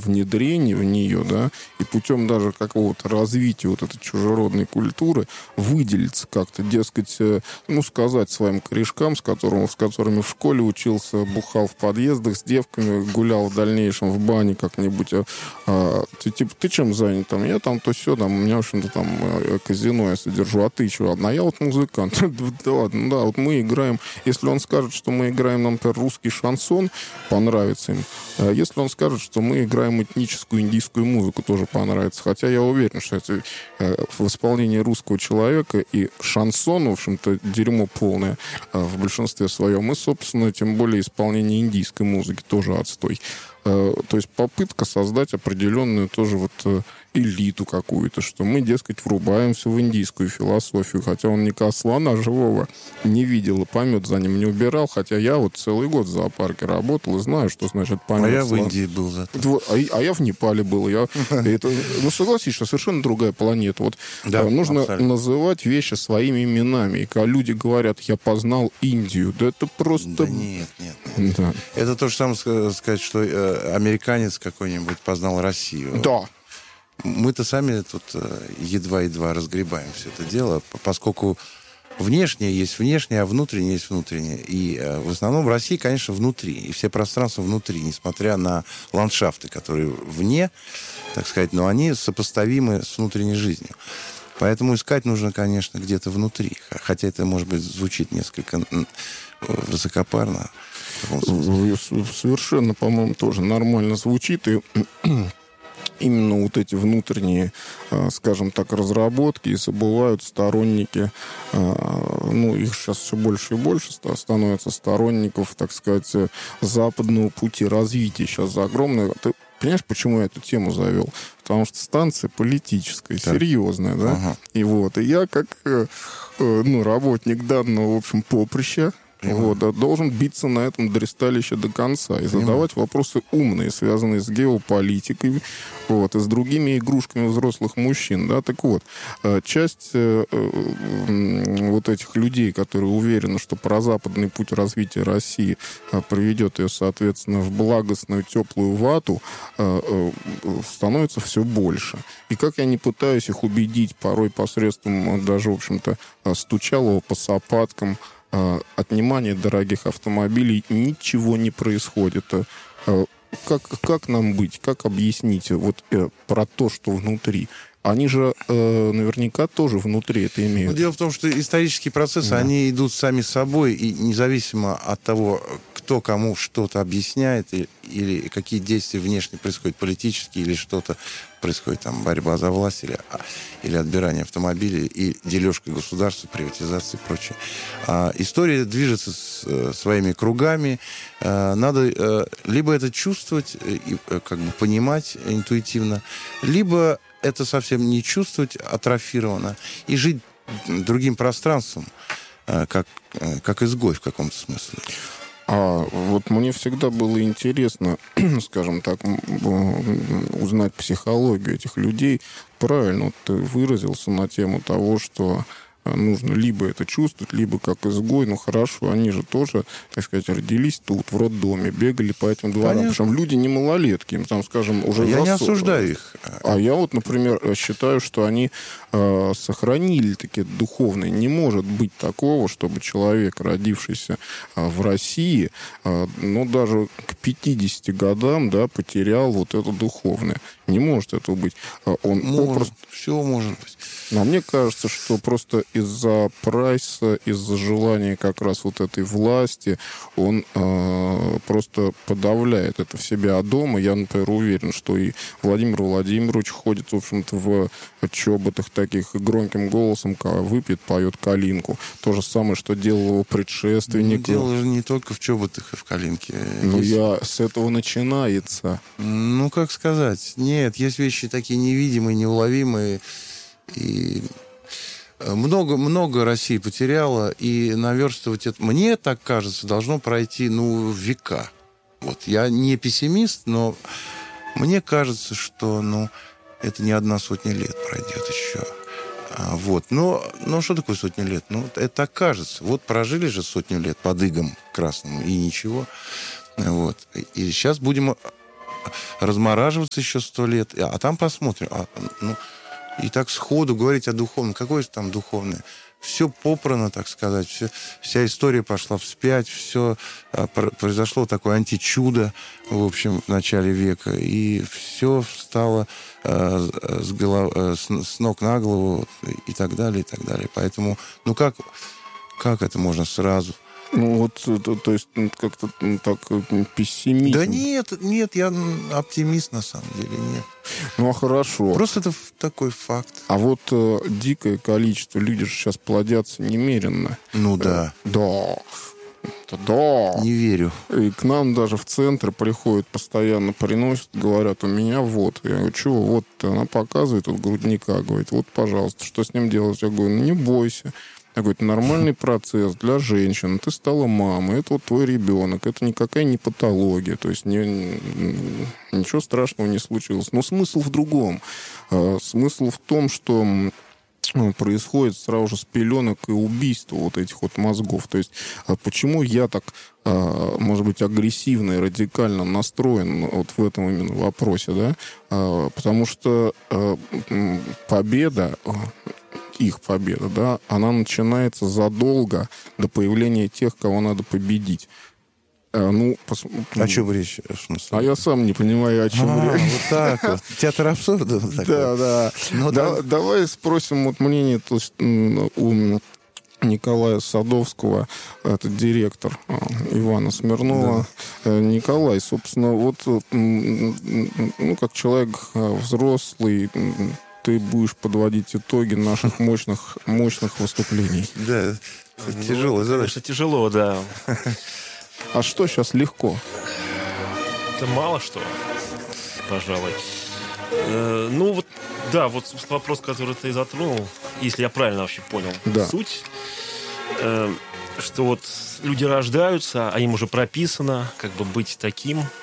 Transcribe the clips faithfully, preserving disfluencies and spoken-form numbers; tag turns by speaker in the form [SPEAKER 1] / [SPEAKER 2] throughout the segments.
[SPEAKER 1] внедрения в нее, да, и путем даже какого-то развития вот этой чужеродной культуры выделиться как-то, дескать, ну, сказать своим корешкам, с, которым, с которыми в школе учился, бухал в подъездах с девками, гулял в дальнейшем в бане как-нибудь, а, а, ты, типа, ты чем занят? Там, я там то все, там, у меня, в общем-то, там казино я содержу, а ты чего? А я вот музыкант. Да ладно, да, вот мы играем, если он скажет, что мы играем, например, русский шансон, понравится им. Если он скажет, что мы играем этническую индийскую музыку, тоже понравится. Хотя я уверен, что это в исполнении русского человека и шансон, в общем-то, дерьмо полное в большинстве своем. И, собственно, тем более исполнение индийской музыки тоже отстой. То есть попытка создать определенную тоже вот элиту какую-то, что мы, дескать, врубаемся в индийскую философию, хотя он никакого слона живого не видел и помет за ним не убирал, хотя я вот целый год в зоопарке работал и знаю, что значит помет.
[SPEAKER 2] А я
[SPEAKER 1] слон.
[SPEAKER 2] в Индии был зато.
[SPEAKER 1] А, а я в Непале был. Я, это, ну, согласись, что совершенно другая планета. Вот
[SPEAKER 2] да,
[SPEAKER 1] нужно
[SPEAKER 2] абсолютно.
[SPEAKER 1] Называть вещи своими именами. И когда люди говорят, я познал Индию, да это просто...
[SPEAKER 2] Да нет, нет. нет.
[SPEAKER 1] Да.
[SPEAKER 2] Это то же самое сказать, что э, американец какой-нибудь познал Россию.
[SPEAKER 1] Да.
[SPEAKER 2] Мы-то сами тут едва-едва разгребаем все это дело, поскольку внешнее есть внешнее, а внутреннее есть внутреннее. И в основном в России, конечно, внутри. И все пространства внутри, несмотря на ландшафты, которые вне, так сказать, но они сопоставимы с внутренней жизнью. Поэтому искать нужно, конечно, где-то внутри. Хотя это, может быть, звучит несколько высокопарно.
[SPEAKER 1] Совершенно, по-моему, тоже нормально звучит. И именно вот эти внутренние, скажем так, разработки и забывают сторонники, ну, их сейчас все больше и больше становится сторонников, так сказать, западного пути развития. Сейчас за огромное... Ты понимаешь, почему я эту тему завел? Потому что станция политическая, так. серьезная, да? Ага. И вот, и я как, ну, работник данного, в общем, поприща, вот, да, должен биться на этом дресталище до конца и задавать вопросы умные, связанные с геополитикой, вот, и с другими игрушками взрослых мужчин. Да? Так вот, часть э, э, вот этих людей, которые уверены, что прозападный путь развития России э, приведет ее, соответственно, в благостную теплую вату, э, э, становится все больше. И как я не пытаюсь их убедить, порой посредством даже, в общем-то, стучалого по сапаткам, отнимание дорогих автомобилей, ничего не происходит. Как, как нам быть? Как объяснить вот э, про то, что внутри? Они же э, наверняка тоже внутри это имеют.
[SPEAKER 2] Ну, дело в том, что исторические процессы, да. они идут сами собой, и независимо от того, кто кому что-то объясняет, или, или какие действия внешне происходят, политические, или что-то происходит, там, борьба за власть, или, или отбирание автомобилей, и дележка государства, приватизация и прочее. А, история движется с, своими кругами. А, надо а, либо это чувствовать, и, как бы понимать интуитивно, либо это совсем не чувствовать атрофированно и жить другим пространством, как, как изгой в каком-то смысле.
[SPEAKER 1] А вот мне всегда было интересно, скажем так, узнать психологию этих людей. Правильно вот ты выразился на тему того, что нужно либо это чувствовать, либо как изгой. Ну, хорошо, они же тоже, так сказать, родились тут, в роддоме, бегали по этим дворам. Причем люди не малолетки, им там, скажем, уже...
[SPEAKER 2] Я
[SPEAKER 1] засо...
[SPEAKER 2] не осуждаю их.
[SPEAKER 1] А я вот, например, считаю, что они э, сохранили такие духовные. Не может быть такого, чтобы человек, родившийся э, в России, э, ну, даже к пятидесяти годам, да, потерял вот это духовное. Не может этого быть. Он
[SPEAKER 2] может,
[SPEAKER 1] попросту...
[SPEAKER 2] Все может быть.
[SPEAKER 1] Но мне кажется, что просто из-за прайса, из-за желания как раз вот этой власти, он э, просто подавляет это в себе. А дома я, например, уверен, что и Владимир Владимирович ходит, в общем-то, в чоботах таких и громким голосом, когда выпьет, поет калинку. То же самое, что делал его предшественник.
[SPEAKER 2] Ну, дело же не только в чоботах и в калинке.
[SPEAKER 1] Ну,
[SPEAKER 2] есть...
[SPEAKER 1] я с этого начинается.
[SPEAKER 2] Ну, как сказать? Нет, есть вещи такие невидимые, неуловимые. И много, много России потеряла, и наверстывать это, мне так кажется, должно пройти, ну, века. Вот, я не пессимист, но мне кажется, что, ну, это не одна сотня лет пройдет еще. А, вот, но, но что такое сотня лет? Ну, это так кажется. Вот прожили же сотню лет под игом красным, и ничего. Вот. И сейчас будем размораживаться еще сто лет, а там посмотрим. А, ну, и так сходу говорить о духовном. Какое же там духовное? Все попрано, так сказать. Все, вся история пошла вспять. Все а, произошло такое античудо, в общем, в начале века. И все встало а, с, голов, а, с, с ног на голову и так далее, и так далее. Поэтому, ну как, как это можно сразу?
[SPEAKER 1] Ну вот, то, то есть как-то так пессимизм.
[SPEAKER 2] Да нет, нет, я оптимист на самом деле, нет.
[SPEAKER 1] Ну а хорошо.
[SPEAKER 2] Просто это такой факт.
[SPEAKER 1] А вот э, дикое количество, люди же сейчас плодятся немеренно.
[SPEAKER 2] Ну да.
[SPEAKER 1] Э, да. Это да.
[SPEAKER 2] Не верю.
[SPEAKER 1] И к нам даже в центр приходят, постоянно приносят, говорят, у меня вот. Я говорю, чего вот? Она показывает вот грудника, говорит, вот, пожалуйста, что с ним делать? Я говорю, ну не бойся. Я говорю, это нормальный процесс для женщин. Ты стала мамой, это вот твой ребенок. Это никакая не патология. То есть не, ничего страшного не случилось. Но смысл в другом. Смысл в том, что происходит сразу же с пеленок и убийства вот этих вот мозгов. То есть почему я так, может быть, агрессивно и радикально настроен вот в этом именно вопросе, да? Потому что победа... их победа, да, она начинается задолго до появления тех, кого надо победить. А, ну, пос...
[SPEAKER 2] О чем речь? В смысле?
[SPEAKER 1] А я сам не понимаю, о чем
[SPEAKER 2] а,
[SPEAKER 1] речь.
[SPEAKER 2] Вот так вот. Театр абсурда. Вот
[SPEAKER 1] да, да. Ну, да. Да. Давай спросим вот мнение то есть, у Николая Садовского, это директор Ивана Смирнова. Да. Николай, собственно, вот, ну, как человек взрослый, ты будешь подводить итоги наших мощных, мощных выступлений.
[SPEAKER 2] Да, ну, тяжело, задача.
[SPEAKER 3] Конечно, тяжело, да.
[SPEAKER 1] А что сейчас легко?
[SPEAKER 3] Это мало что, пожалуй. Э, ну, вот, да, вот вопрос, который ты затронул, если я правильно вообще понял
[SPEAKER 1] да.
[SPEAKER 3] суть, э, что вот люди рождаются, а им уже прописано, как бы, быть таким. Э,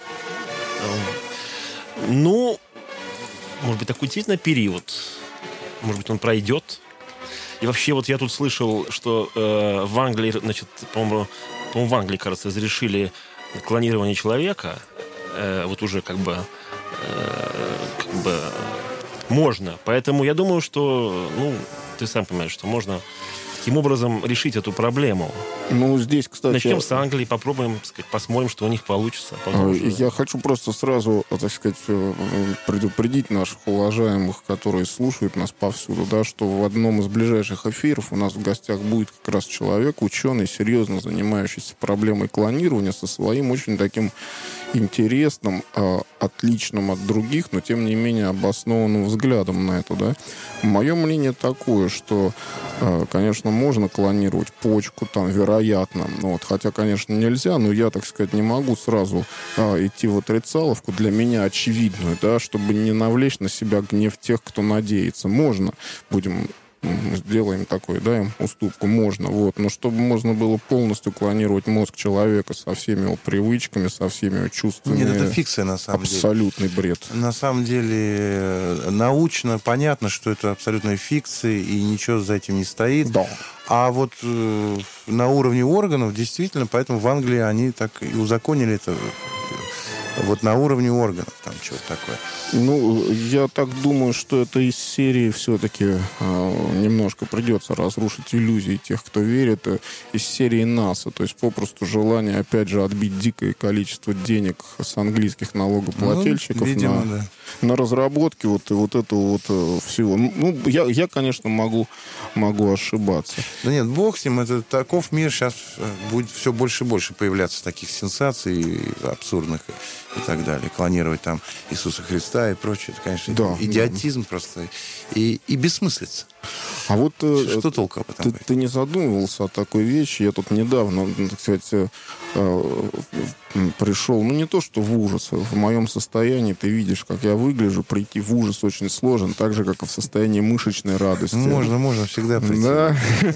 [SPEAKER 3] ну... Может быть, такой действительно период. Может быть, он пройдет. И вообще, вот я тут слышал, что э, в Англии, значит, по-моему, по-моему, в Англии, кажется, разрешили клонирование человека. Э, вот уже как бы, э, как бы можно. Поэтому я думаю, что, ну, ты сам понимаешь, что можно таким образом решить эту проблему.
[SPEAKER 1] Ну, здесь, кстати...
[SPEAKER 3] Начнем с Англии, попробуем, так сказать, посмотрим, что у них получится.
[SPEAKER 1] Я хочу просто сразу, так сказать, предупредить наших уважаемых, которые слушают нас повсюду, да, что в одном из ближайших эфиров у нас в гостях будет как раз человек, ученый, серьезно занимающийся проблемой клонирования, со своим очень таким интересным, отличным от других, но тем не менее обоснованным взглядом на это, да. Мое мнение такое, что, конечно, можно клонировать почку, там, вероятно, вот, хотя, конечно, нельзя, но я, так сказать, не могу сразу а, идти в отрицаловку, для меня очевидную, да, чтобы не навлечь на себя гнев тех, кто надеется. Можно, будем... сделаем такой, да, им уступку, можно, вот, но чтобы можно было полностью клонировать мозг человека со всеми его привычками, со всеми его чувствами.
[SPEAKER 2] Нет, это фикция, на самом
[SPEAKER 1] абсолютный
[SPEAKER 2] деле.
[SPEAKER 1] Абсолютный бред.
[SPEAKER 2] На самом деле, научно понятно, что это абсолютная фикция, и ничего за этим не стоит.
[SPEAKER 1] Да.
[SPEAKER 2] А вот э, на уровне органов, действительно, поэтому в Англии они так и узаконили это. Вот на уровне органов там что-то такое.
[SPEAKER 1] Ну, я так думаю, что это из серии все-таки э, немножко придется разрушить иллюзии тех, кто верит, э, из серии НАСА. То есть попросту желание, опять же, отбить дикое количество денег с английских налогоплательщиков, ну, видимо, на, да. на разработки вот, вот этого вот э, всего. Ну, я, я, конечно, могу, могу ошибаться.
[SPEAKER 2] Да нет, бог с ним, это таков мир. Сейчас будет все больше и больше появляться таких сенсаций абсурдных и так далее. Клонировать там Иисуса Христа и прочее. Это, конечно, да, идиотизм да. просто. И, и бессмыслица.
[SPEAKER 1] А вот
[SPEAKER 2] что, что толку об этом?
[SPEAKER 1] Ты, ты не задумывался о такой вещи? Я тут недавно, так сказать, пришел, ну не то, что в ужас. В моем состоянии ты видишь, как я выгляжу. Прийти в ужас очень сложно. Так же, как и в состоянии мышечной радости.
[SPEAKER 2] Можно, можно всегда прийти.
[SPEAKER 1] Да?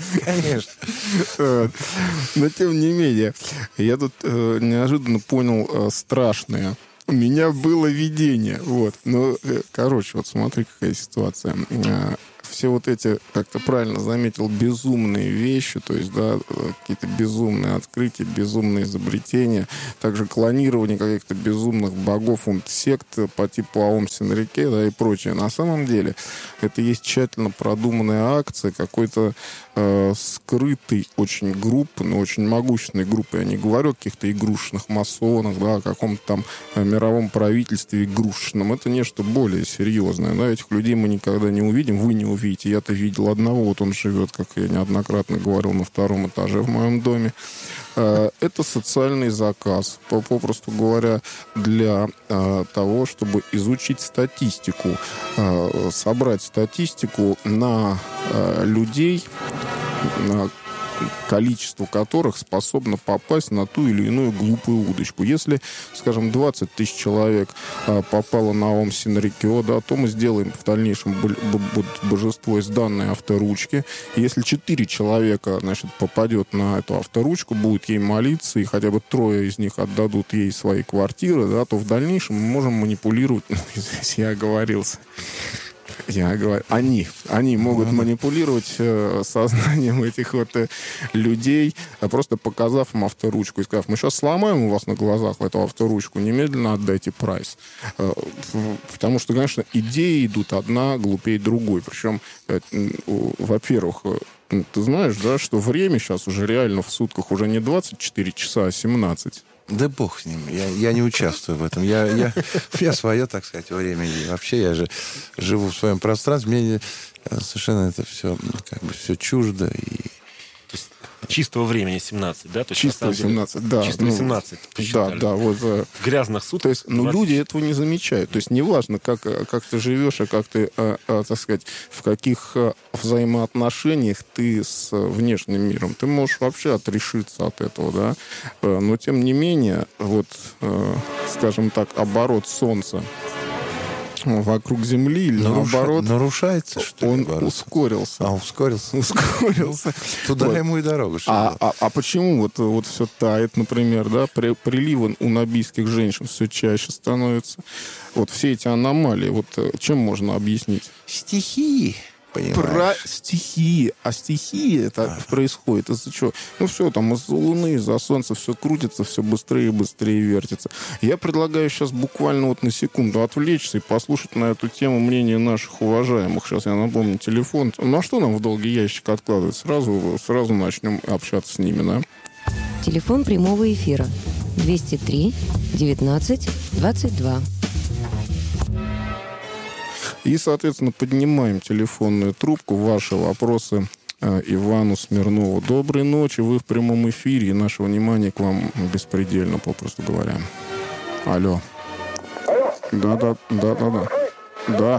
[SPEAKER 2] Конечно.
[SPEAKER 1] Но тем не менее, я тут неожиданно понял страшное. У меня было видение. Вот. Ну, короче, вот смотри, какая ситуация. все вот эти, как ты правильно заметил, безумные вещи, то есть, да, какие-то безумные открытия, безумные изобретения, также клонирование каких-то безумных богов, он сект по типу Аум Синрике, да, и прочее. На самом деле, это есть тщательно продуманная акция какой-то э, скрытой очень группы, но очень могущественной группы. Я не говорю о каких-то игрушечных масонах, да, о каком-то там э, мировом правительстве игрушечном. Это нечто более серьезное. Да? Этих людей мы никогда не увидим, вы не увидите. Я-то видел одного, вот он живет, как я неоднократно говорил, на втором этаже в моем доме. Э, это социальный заказ, попросту говоря, для э, того, чтобы изучить статистику, э, собрать статистику на э, людей, на количество которых способно попасть на ту или иную глупую удочку. Если, скажем, двадцать тысяч человек а, попало на Аум Синрикё, да, то мы сделаем в дальнейшем божество из данной авторучки. Если четыре человека, значит, попадет на эту авторучку, будут ей молиться, и хотя бы трое из них отдадут ей свои квартиры, да, то в дальнейшем мы можем манипулировать. Здесь я оговорился. Я говорю, они, они могут mm-hmm. манипулировать э, сознанием этих вот э, людей, э, просто показав им авторучку и сказав, мы сейчас сломаем у вас на глазах эту авторучку, немедленно отдайте прайс. Э, потому что, конечно, идеи идут одна глупее другой. Причем, э, э, во-первых, э, ты знаешь, да, что время сейчас уже реально в сутках уже не двадцать четыре часа, а семнадцать.
[SPEAKER 2] Да бог с ним, я, я не участвую в этом. Я, я, я свое, так сказать, время. И вообще я же живу в своем пространстве. Мне совершенно это все, как бы, все чуждо. И...
[SPEAKER 3] То есть чистого времени семнадцать, да? То есть,
[SPEAKER 1] чистого семнадцать, да.
[SPEAKER 3] Чистого
[SPEAKER 1] ну,
[SPEAKER 3] семнадцать.
[SPEAKER 1] Да, да. Вот,
[SPEAKER 3] грязных сутках.
[SPEAKER 1] То есть, ну, люди этого не замечают. То есть, неважно, как, как ты живешь, а как ты, а, а, так сказать, в каких взаимоотношениях ты с внешним миром. Ты можешь вообще отрешиться от этого, да. Но, тем не менее, вот, скажем так, оборот Солнца вокруг Земли или
[SPEAKER 2] Наруша...
[SPEAKER 1] наоборот...
[SPEAKER 2] Нарушается, что
[SPEAKER 1] он
[SPEAKER 2] ли,
[SPEAKER 1] ускорился.
[SPEAKER 2] А, ускорился?
[SPEAKER 1] Ускорился.
[SPEAKER 2] Туда
[SPEAKER 1] вот.
[SPEAKER 2] ему и дорога.
[SPEAKER 1] А, а, а почему вот, вот все тает, например, да, при, приливы у набийских женщин все чаще становится? Вот все эти аномалии, вот чем можно объяснить?
[SPEAKER 2] Стихии. Понимаешь?
[SPEAKER 1] Про стихии. А стихии это а. происходит из-за чего? Ну, все там из-за Луны, из-за Солнца все крутится, все быстрее и быстрее вертится. Я предлагаю сейчас буквально вот на секунду отвлечься и послушать на эту тему мнение наших уважаемых. Сейчас я напомню телефон. Ну, а что нам в долгий ящик откладывать? Сразу, сразу начнем общаться с ними, да?
[SPEAKER 4] Телефон прямого эфира двести три девятнадцать двадцать два.
[SPEAKER 1] И, соответственно, поднимаем телефонную трубку. Ваши вопросы э, Ивану Смирнову. Доброй ночи, вы в прямом эфире, и наше внимание к вам беспредельно, попросту говоря. Алло. Да, да, да, да, да. Да.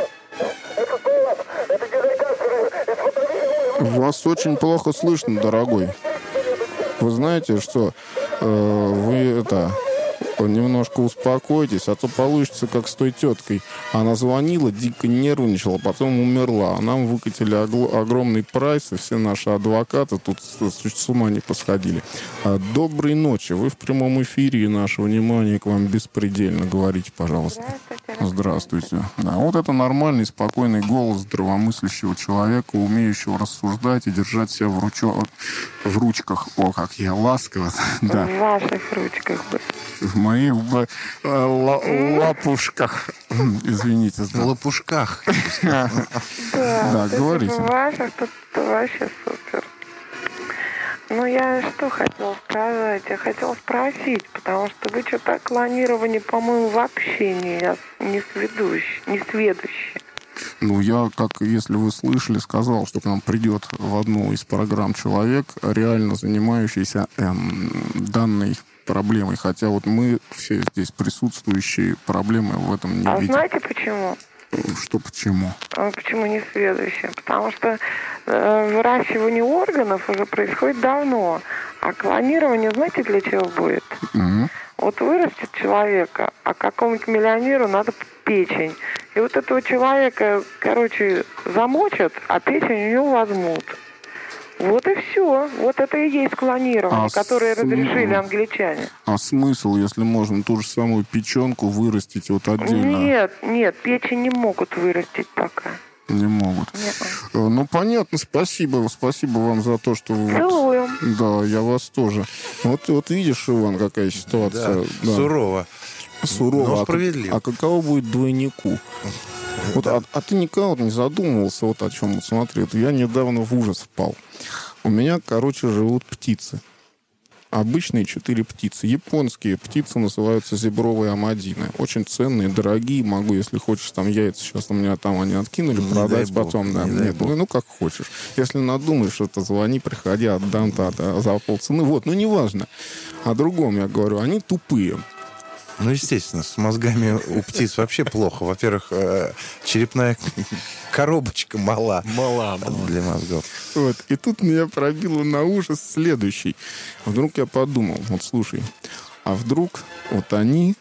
[SPEAKER 1] Вас очень плохо слышно, дорогой. Вы знаете, что э, вы это... немножко успокойтесь, а то получится, как с той теткой. Она звонила, дико нервничала, потом умерла. А нам выкатили огло- огромный прайс, и все наши адвокаты тут с, с ума не посходили. А, доброй ночи. Вы в прямом эфире, и наше внимание к вам беспредельно. Говорите, пожалуйста. Здравствуйте. Здравствуйте. Да, вот это нормальный, спокойный голос здравомыслящего человека, умеющего рассуждать и держать себя в, ручо... в ручках. О, как я ласково. Да.
[SPEAKER 5] В ваших ручках бы.
[SPEAKER 1] В моих в, э, лапушках. Извините.
[SPEAKER 2] В лапушках.
[SPEAKER 1] Да, говорите.
[SPEAKER 5] В ваших тут вообще супер. Ну, я что хотела сказать? Я хотела спросить, потому что вы что-то о клонировании, по-моему, вообще не, не сведущий, не сведущий.
[SPEAKER 1] Ну, я, как если вы слышали, сказал, что к нам придет в одну из программ человек, реально занимающийся эм, данной проблемой. Хотя вот мы все здесь присутствующие проблемы в этом не
[SPEAKER 5] а
[SPEAKER 1] видим.
[SPEAKER 5] А знаете почему?
[SPEAKER 1] Что почему?
[SPEAKER 5] Почему не сведущие? Потому что э, выращивание органов уже происходит давно. А клонирование, знаете, для чего будет?
[SPEAKER 1] Угу.
[SPEAKER 5] Вот вырастет человека, а какому-нибудь миллионеру надо печень. И вот этого человека, короче, замочат, а печень у него возьмут. Вот и все. Вот это и есть клонирование, а которое см... разрешили англичане.
[SPEAKER 1] А смысл, если можно ту же самую печенку вырастить вот отдельно?
[SPEAKER 5] Нет, нет, печень не могут вырастить пока.
[SPEAKER 1] Не могут.
[SPEAKER 5] Нет.
[SPEAKER 1] Ну, понятно, спасибо. Спасибо вам за то, что вы...
[SPEAKER 5] Целуем.
[SPEAKER 1] Да, я вас тоже. Вот, вот видишь, Иван, какая ситуация.
[SPEAKER 2] Да,
[SPEAKER 1] Да.
[SPEAKER 2] сурово.
[SPEAKER 1] Сурово.
[SPEAKER 2] Но
[SPEAKER 1] А как-
[SPEAKER 2] справедливо.
[SPEAKER 1] А каково будет двойнику? Вот, а, а ты никогда вот не задумывался вот о чем? Вот смотри, вот я недавно в ужас впал. У меня, короче, живут птицы. Обычные четыре птицы. Японские птицы называются зебровые амадины. Очень ценные, дорогие. Могу, если хочешь, там яйца сейчас у меня там они откинули,
[SPEAKER 2] Не
[SPEAKER 1] продать
[SPEAKER 2] дай бог,
[SPEAKER 1] потом. Да.
[SPEAKER 2] не дай
[SPEAKER 1] Нет,
[SPEAKER 2] бог.
[SPEAKER 1] ну, ну, как хочешь. Если надумаешь, это звони, приходи, отдам та, та, за полцены. Вот, ну неважно. О другом я говорю. Они тупые.
[SPEAKER 2] Ну, естественно, с мозгами у птиц вообще плохо. Во-первых, э, черепная коробочка мала
[SPEAKER 3] Мала, мала.
[SPEAKER 2] для мозгов.
[SPEAKER 1] Вот. И тут меня пробило на ужас следующий. Вдруг я подумал, вот слушай, а вдруг вот они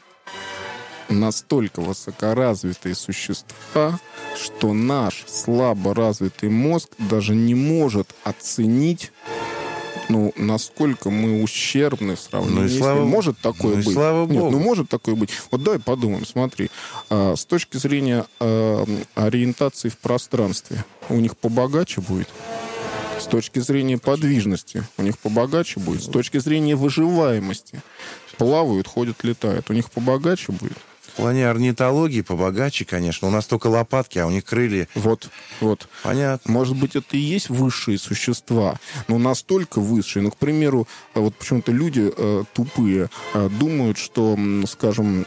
[SPEAKER 1] настолько высокоразвитые существа, что наш слабо развитый мозг даже не может оценить, ну, насколько мы ущербны в сравнении
[SPEAKER 2] Ну и
[SPEAKER 1] с
[SPEAKER 2] слава-
[SPEAKER 1] ним. Может такое
[SPEAKER 2] ну и
[SPEAKER 1] быть?
[SPEAKER 2] слава
[SPEAKER 1] Нет,
[SPEAKER 2] богу.
[SPEAKER 1] ну может такое быть. Вот давай подумаем, смотри. А, с точки зрения а, ориентации в пространстве, у них побогаче будет? С точки зрения подвижности у них побогаче будет? С точки зрения выживаемости плавают, ходят, летают. У них побогаче будет?
[SPEAKER 2] В плане орнитологии побогаче, конечно. У нас только лопатки, а у них крылья.
[SPEAKER 1] Вот, вот.
[SPEAKER 2] Понятно.
[SPEAKER 1] Может быть, это и есть высшие существа, но настолько высшие. Ну, к примеру, вот почему-то люди э, тупые э, думают, что, м, скажем,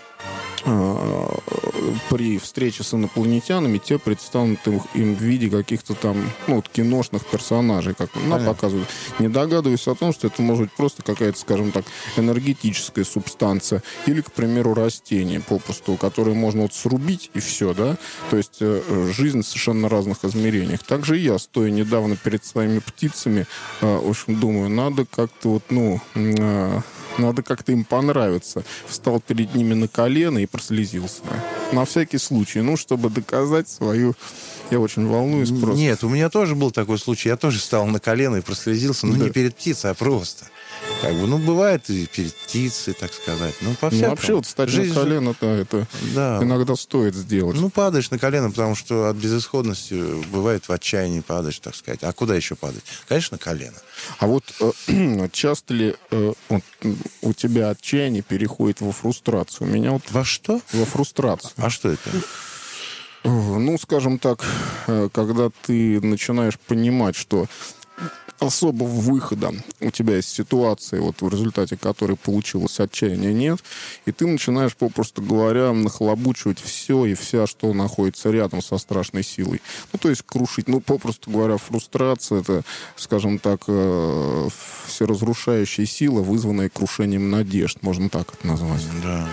[SPEAKER 1] э, при встрече с инопланетянами те предстанут им, им в виде каких-то там, ну, вот, киношных персонажей, как нам
[SPEAKER 2] Понятно.
[SPEAKER 1] показывают. Не догадываюсь о том, что это может быть просто какая-то, скажем так, энергетическая субстанция или, к примеру, растение попросту, которое можно вот срубить и все, да? То есть э, жизнь в совершенно разных измерениях. Также и я, стоя недавно перед своими птицами, э, в общем, думаю, надо как-то вот, ну... Э, надо как-то им понравиться. Встал перед ними на колено и прослезился. На всякий случай. Ну, чтобы доказать свою... Я очень волнуюсь просто.
[SPEAKER 2] Нет, у меня тоже был такой случай. Я тоже встал на колено и прослезился. Ну,
[SPEAKER 1] Да.
[SPEAKER 2] не перед птицей, а просто. Как бы, ну, бывает и перед птицей, так сказать. Ну, по
[SPEAKER 1] Ну,
[SPEAKER 2] всякому.
[SPEAKER 1] вообще, вот встать
[SPEAKER 2] Жизнь
[SPEAKER 1] на
[SPEAKER 2] же-
[SPEAKER 1] колено, да, это
[SPEAKER 2] Да.
[SPEAKER 1] иногда стоит сделать.
[SPEAKER 2] Ну, падаешь на колено, потому что от безысходности бывает в отчаянии падаешь, так сказать. А куда еще падать? Конечно, на колено.
[SPEAKER 1] А вот э, часто ли э, вот, у тебя отчаяние переходит во фрустрацию? У меня вот
[SPEAKER 2] Во что?
[SPEAKER 1] во фрустрацию.
[SPEAKER 2] А что это?
[SPEAKER 1] Э, Ну, скажем так, э, когда ты начинаешь понимать, что особого выхода у тебя из ситуации, вот в результате которой получилось отчаяние, нет, и ты начинаешь, попросту говоря, нахлобучивать все и вся, что находится рядом со страшной силой. Ну, то есть крушить, ну, попросту говоря, фрустрация, это, скажем так, э, всеразрушающая сила, вызванная крушением надежд, можно так это назвать.
[SPEAKER 2] Да.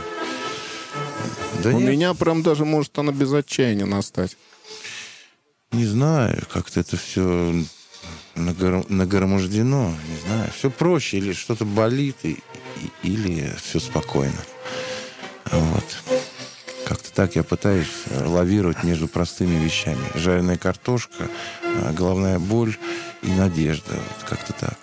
[SPEAKER 2] Да
[SPEAKER 1] У
[SPEAKER 2] нет,
[SPEAKER 1] меня прям даже может она без отчаяния настать.
[SPEAKER 2] не знаю, как-то это все нагор- нагромождено, не знаю. Все проще, или что-то болит, и, и- или все спокойно. Вот. Как-то так я пытаюсь э, лавировать между простыми вещами. Жареная картошка, э, головная боль и надежда. Вот как-то так.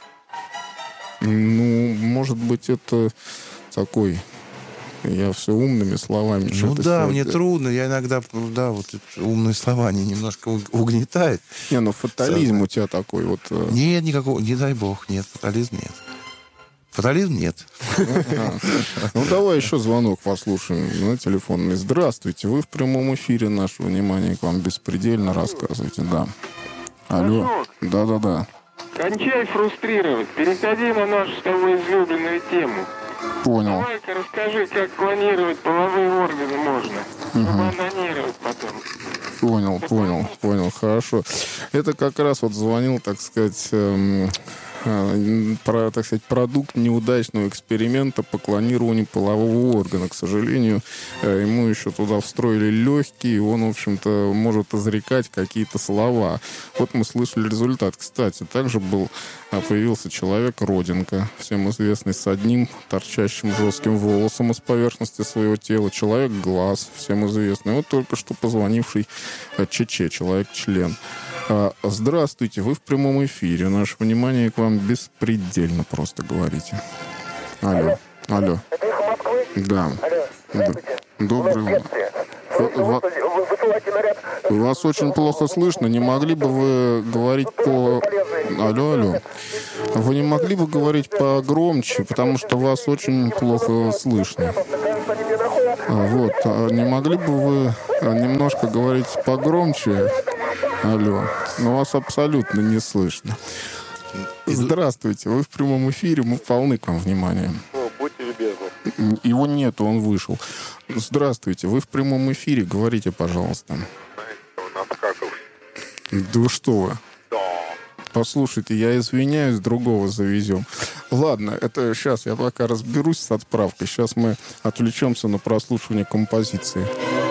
[SPEAKER 1] Ну, может быть, это такой... Я все умными словами.
[SPEAKER 2] Ну
[SPEAKER 1] что-то
[SPEAKER 2] да,
[SPEAKER 1] сегодня-
[SPEAKER 2] мне трудно. Я иногда, да, вот эти умные слова, они немножко уг- угнетают.
[SPEAKER 1] Не, ну фатализм у тебя такой вот... э,
[SPEAKER 2] Нет, никакого, не дай бог, нет, фатализм нет. Фатализм нет.
[SPEAKER 1] а. Ну, давай еще звонок послушаем на телефонный. Здравствуйте, вы в прямом эфире. Наше внимание к вам беспредельно. Рассказывайте, да. Алло. Да-да-да.
[SPEAKER 6] Кончай фрустрировать. Переходи на нашу с тобой излюбленную тему.
[SPEAKER 1] Понял.
[SPEAKER 6] Давай-ка расскажи, как клонировать половые органы можно. Чтобы анонировать потом.
[SPEAKER 1] Понял, понял, понял, хорошо. Это как раз вот звонил, так сказать, эм, э, про, так сказать, продукт неудачного эксперимента по клонированию полового органа. К сожалению, э, ему еще туда встроили легкие, и он, в общем-то, может изрекать какие-то слова. Вот мы слышали результат. Кстати, также был, э, появился человек Родинка, всем известный, с одним торчащим жестким волосом из поверхности своего тела. Человек Глаз, всем известный. Вот только что позвонивший э, ЧЧ, человек-член. А, Здравствуйте, вы в прямом эфире. Наше внимание к вам беспредельно, просто говорите. Алло. Алло.
[SPEAKER 7] Это эхо Москвы?
[SPEAKER 1] Да.
[SPEAKER 7] Алло, здравствуйте.
[SPEAKER 1] Доброе
[SPEAKER 7] У нас
[SPEAKER 1] утро.
[SPEAKER 7] лекция.
[SPEAKER 1] Ва- Вас очень плохо слышно. Не могли бы вы говорить по... Алло, алло. Вы не могли бы говорить погромче, потому что вас очень плохо слышно. Вот. Не могли бы вы немножко говорить погромче? Алло. Но вас абсолютно не слышно. Здравствуйте. Вы в прямом эфире. Мы полны к вам внимания.
[SPEAKER 6] Будьте любезны.
[SPEAKER 1] Его нету, он вышел. Здравствуйте. Вы в прямом эфире. Говорите, пожалуйста. Да вы что вы?
[SPEAKER 6] Да.
[SPEAKER 1] Послушайте, я извиняюсь, другого завезем. Ладно, это сейчас я пока разберусь с отправкой. Сейчас мы отвлечемся на прослушивание композиции.